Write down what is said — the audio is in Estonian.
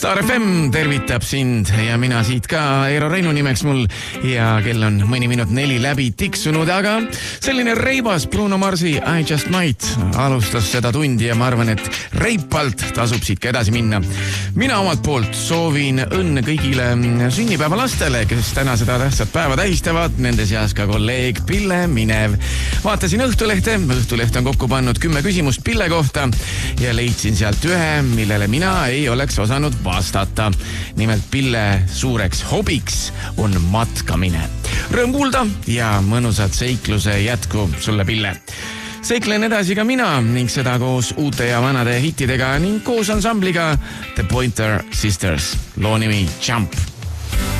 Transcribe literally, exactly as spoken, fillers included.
Star F M tervitab sind ja mina siit ka, Eero Reinu nimeks mul ja kell on mõni minut neli läbi tiksunud, aga selline reibas Bruno Marsi I Just Might alustas seda tundi ja ma arvan, et reipalt tasub siit ka edasi minna. Mina omalt poolt soovin õnne kõigile sünnipäeva lastele, kes täna seda tähtsat päeva tähistavad, nende seas ka kolleeg Pille Minev. Vaatasin Õhtulehte, Õhtuleht on kokku pannud kümme küsimust Pille kohta ja leidsin sealt ühe, millele mina ei oleks osanud vastata. Nimelt Pille suureks hobiks on matkamine. Rõõm kuulda ja mõnusat seikluse jätku sulle, Pille. Seiklen edasi ka mina ning seda koos uute ja vanade hittidega ning koos ansambliga The Pointer Sisters. Loo nimi Jump.